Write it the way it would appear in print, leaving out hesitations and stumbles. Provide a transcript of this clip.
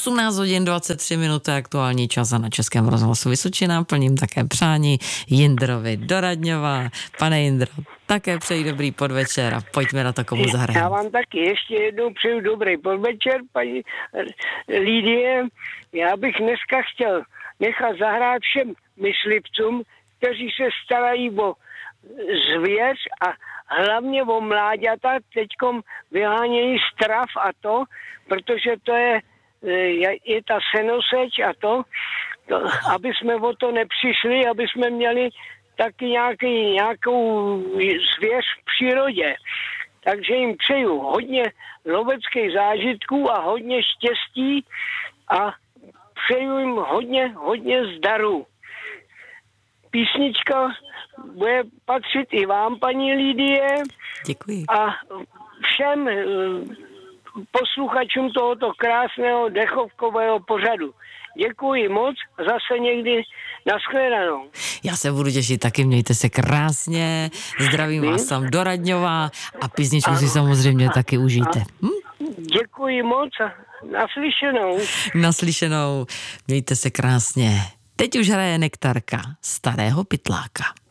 18 hodin 23 minuty aktuální čas a na Českém rozhlasu Vysočina plním také přání Jindrovi do Radňova. Pane Jindro, také přeji dobrý podvečer a pojďme na to, komu zahrajeme. Já vám taky ještě jednou přeju dobrý podvečer, paní Lidie. Já bych dneska chtěl nechat zahrát všem myslivcům, kteří se starají o zvěř a hlavně o mláďata, teďkom vyhánějí strav a to, protože to je ta senoseč a to, aby jsme o to nepřišli, aby jsme měli taky nějakou zvěř v přírodě. Takže jim přeju hodně loveckých zážitků a hodně štěstí a přeju jim hodně zdaru. Písnička bude patřit i vám, paní Lidie. Děkuji. A všem posluchačům tohoto krásného dechovkového pořadu. Děkuji moc, zase někdy nashledanou. Já se budu těšit taky, mějte se krásně, zdravím vás tam do Radňova a písničku si samozřejmě taky užijte. Děkuji moc a naslyšenou. Naslyšenou, mějte se krásně. Teď už hraje Nektarka, Starého pytláka.